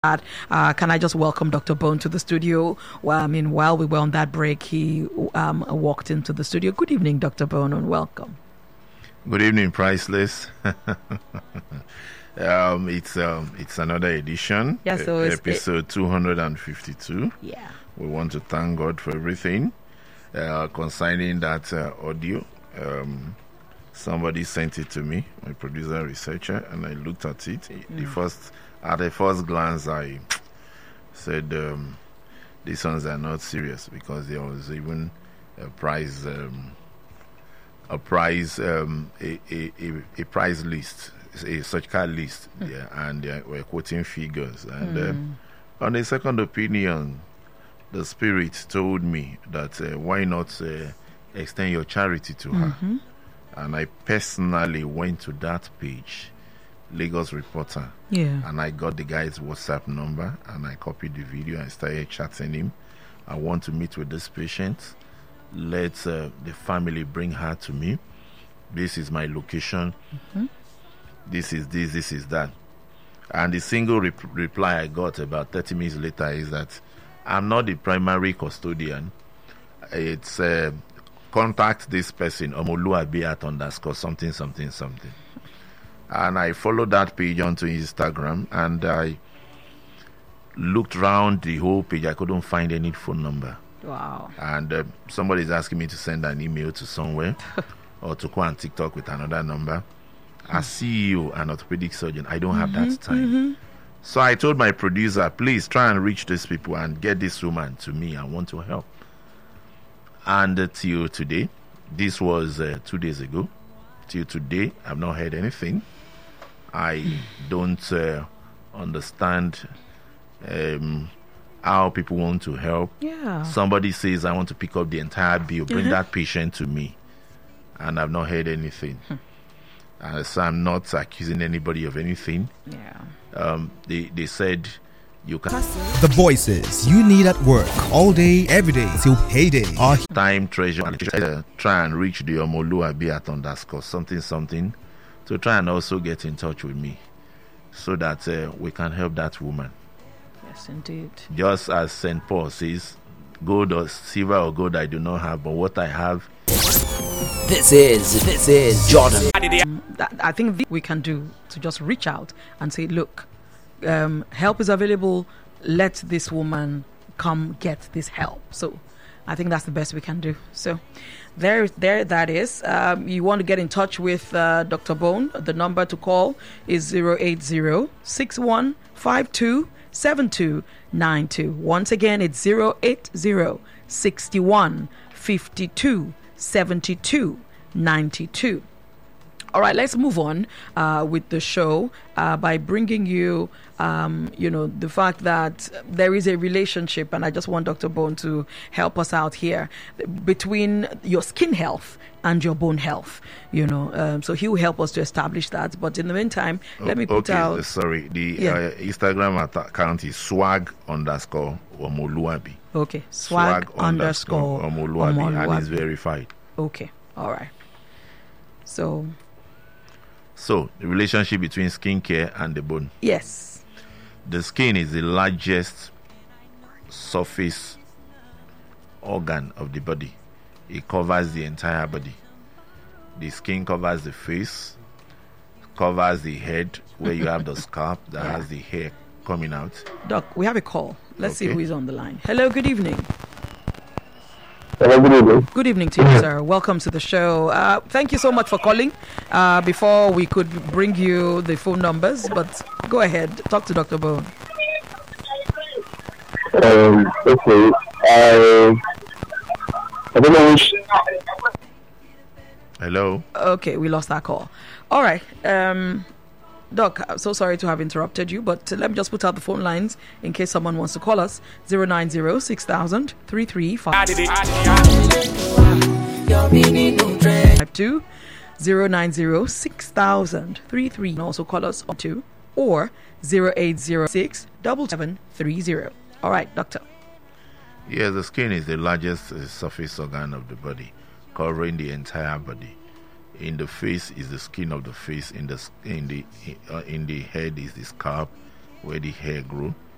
Can I just welcome Dr. Bone to the studio? Well, while we were on that break, he walked into the studio. Good evening, Dr. Bone, and welcome. Good evening, Priceless. It's another edition. Yeah, so it's episode 252. Yeah. We want to thank God for everything concerning that audio. Somebody sent it to me, my producer researcher, and I looked at it. At the first glance, I said these ones are not serious, because there was even a price list, a search card list, and we're quoting figures. And on a second opinion, the Spirit told me that why not extend your charity to her. And I personally went to that page, Lagos Reporter, and I got the guy's WhatsApp number, and I copied the video and started chatting him. I want to meet with this patient. Let the family bring her to me. This is my location. This is this, this is that. And the single reply I got about 30 minutes later is that I'm not the primary custodian. It's contact this person, Omoluabi at _ something something something. And I followed that page onto Instagram, and I looked around the whole page. I couldn't find any phone number. Wow. And somebody's asking me to send an email to somewhere or to go on TikTok with another number. As CEO, an orthopedic surgeon, I don't have that time. So I told my producer, please try and reach these people and get this woman to me. I want to help. And till today, this was 2 days ago, till today, I've not heard anything. I don't understand how people want to help. Yeah. Somebody says, I want to pick up the entire bill, bring that patient to me, and I've not heard anything. So I'm not accusing anybody of anything. Yeah. They said you can. The voices you need at work all day, every day till payday are Time, treasure, and try and reach the Omoluabi at _ something something to try and also get in touch with me, so that we can help that woman. Yes, indeed. Just as St. Paul says, gold or silver or gold I do not have, but what I have. This is Jordan. I think we can do to just reach out and say, look, help is available. Let this woman come get this help. So I think that's the best we can do. So there that is. You want to get in touch with Dr. Bone, the number to call is 080-6152-7292. Once again, it's 080-6152-7292. All right, let's move on with the show by bringing you, the fact that there is a relationship, and I just want Dr. Bone to help us out here, between your skin health and your bone health, so he will help us to establish that. But in the meantime, let me put out... Sorry, the Instagram account is swag_Omoluabi. Okay, swag_Omoluabi, and it's verified. Okay, all right. So the relationship between skincare and the bone. Yes. The skin is the largest surface organ of the body. It covers the entire body. The skin covers the face, covers the head, where you have the scalp that has the hair coming out. Doc, we have a call. Let's see who is on the line. Hello, good evening. Hello, good evening. Good evening to you, sir. Welcome to the show. Thank you so much for calling. Before we could bring you the phone numbers, but go ahead, talk to Dr. Bone. Okay. I don't know which. Hello. Okay, we lost that call. All right. Doc, I'm so sorry to have interrupted you, but let me just put out the phone lines in case someone wants to call us. 090-6000-33552, 090-6000-33, and also call us on 2 or 0806-7730. All right, doctor. Yes, the skin is the largest surface organ of the body, covering the entire body. In the face is the skin of the face. In the head is the scalp, where the hair grew.